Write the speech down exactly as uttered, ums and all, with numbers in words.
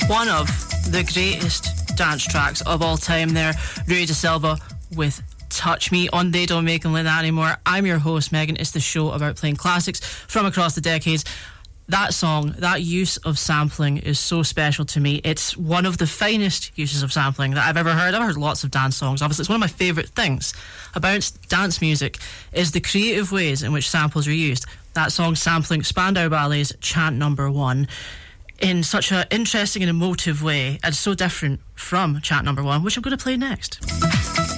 one of the greatest dance tracks of all time there. Rui da Silva with Touch Me on They Don't Make 'Em Like That Anymore. I'm your host, Megan. It's the show about playing classics from across the decades. That song, that use of sampling is so special to me. It's one of the finest uses of sampling that I've ever heard. I've heard lots of dance songs. Obviously, it's one of my favourite things about dance music is the creative ways in which samples are used. That song sampling Spandau Ballet's Chant Number One in such an interesting and emotive way, and so different from Chant Number One, which I'm going to play next.